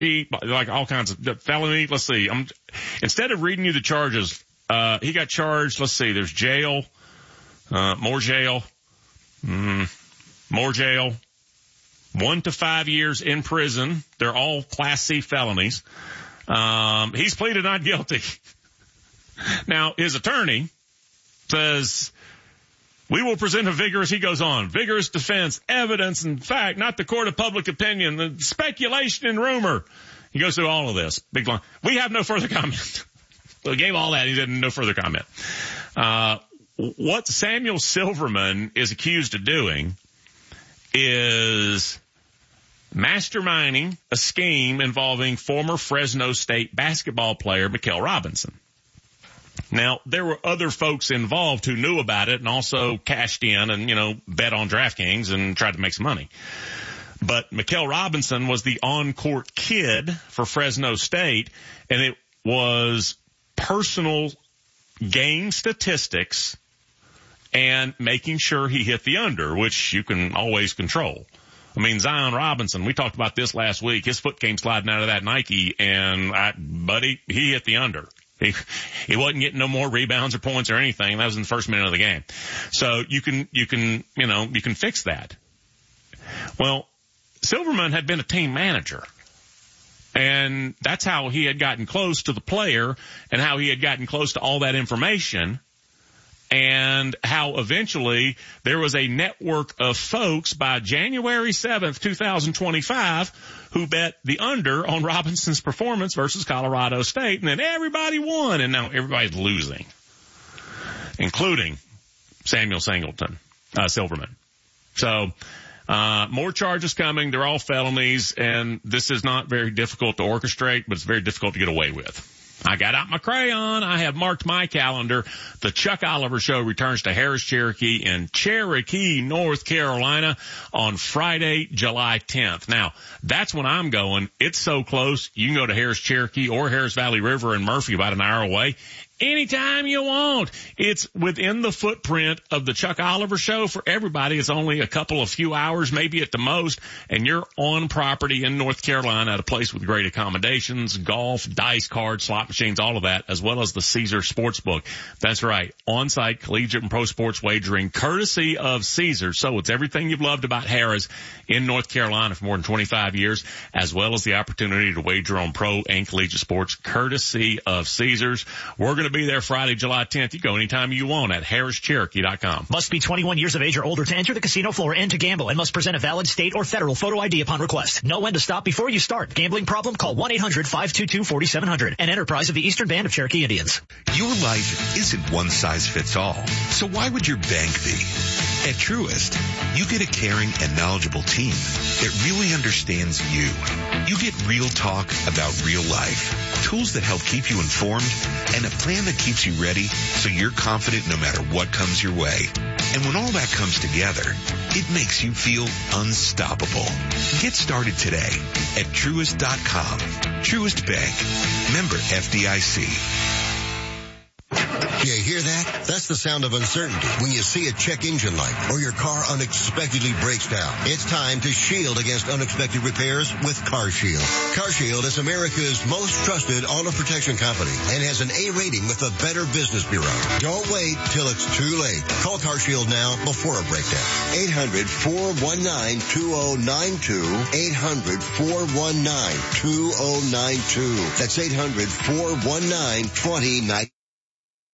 like all kinds of felony. Let's see. Instead of reading you the charges, he got charged. Let's see. There's jail, more jail, 1 to 5 years in prison. They're all Class C felonies. He's pleaded not guilty. Now, his attorney says, we will present a vigorous defense, evidence, and fact, not the court of public opinion, the speculation and rumor. He goes through all of this. Big line. We have no further comment. So he gave all that. He did no further comment. What Samuel Silverman is accused of doing is masterminding a scheme involving former Fresno State basketball player Mikal Robinson. Now, there were other folks involved who knew about it and also cashed in and, bet on DraftKings and tried to make some money. But Mikal Robinson was the on-court kid for Fresno State, and it was personal game statistics and making sure he hit the under, which you can always control. I mean, Zion Robinson, we talked about this last week. His foot came sliding out of that Nike, and he hit the under. He wasn't getting no more rebounds or points or anything. That was in the first minute of the game. So you can fix that. Well, Silverman had been a team manager, and that's how he had gotten close to the player and how he had gotten close to all that information, and how eventually there was a network of folks by January 7th, 2025, who bet the under on Robinson's performance versus Colorado State, and then everybody won, and now everybody's losing, including Samuel Silverman. So, more charges coming. They're all felonies, and this is not very difficult to orchestrate, but it's very difficult to get away with. I got out my crayon. I have marked my calendar. The Chuck Oliver Show returns to Harris Cherokee in Cherokee, North Carolina on Friday, July 10th. Now, that's when I'm going. It's so close. You can go to Harris Cherokee or Harris Valley River in Murphy, about an hour away. Anytime you want. It's within the footprint of the Chuck Oliver Show for everybody. It's only a few hours, maybe at the most, and you're on property in North Carolina at a place with great accommodations, golf, dice cards, slot machines, all of that, as well as the Caesar Sportsbook. That's right. On-site collegiate and pro sports wagering, courtesy of Caesar. So it's everything you've loved about Harrah's in North Carolina for more than 25 years, as well as the opportunity to wager on pro and collegiate sports, courtesy of Caesar's. We're going to be there Friday, July 10th. You go anytime you want at HarrisCherokee.com. Must be 21 years of age or older to enter the casino floor and to gamble, and must present a valid state or federal photo ID upon request. Know when to stop before you start. Gambling problem? Call 1-800-522-4700. An enterprise of the Eastern Band of Cherokee Indians. Your life isn't one size fits all. So why would your bank be? At Truist, you get a caring and knowledgeable team that really understands you. You get real talk about real life, tools that help keep you informed, and a plan that keeps you ready so you're confident no matter what comes your way. And when all that comes together, it makes you feel unstoppable. Get started today at Truist.com. Truist Bank. Member FDIC. You hear that? That's the sound of uncertainty when you see a check engine light or your car unexpectedly breaks down. It's time to shield against unexpected repairs with CarShield. CarShield is America's most trusted auto protection company and has an A rating with the Better Business Bureau. Don't wait till it's too late. Call CarShield now before a breakdown. 800-419-2092. 800-419-2092. That's 800-419-2092.